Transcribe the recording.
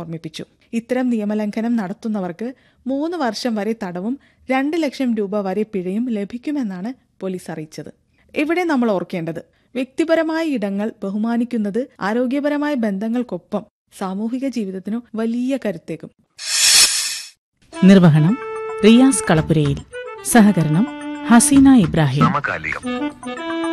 ഓർമ്മിപ്പിച്ചു. ഇത്തരം നിയമലംഘനം നടത്തുന്നവർക്ക് 3 വർഷം വരെ തടവും 2 ലക്ഷം രൂപ വരെ പിഴയും ലഭിക്കുമെന്നാണ് പോലീസ് അറിയിച്ചത്. ഇവിടെ നമ്മൾ ഓർക്കേണ്ടത്, വ്യക്തിപരമായ ഇടങ്ങൾ ബഹുമാനിക്കുന്നത് ആരോഗ്യപരമായ ബന്ധങ്ങൾക്കൊപ്പം സാമൂഹിക ജീവിതത്തിനു വലിയ കരുത്തേകും. നിർവഹണം റിയാസ് കളപ്പുരയിൽ. സഹകരണം ഹസീന ഇബ്രാഹിം.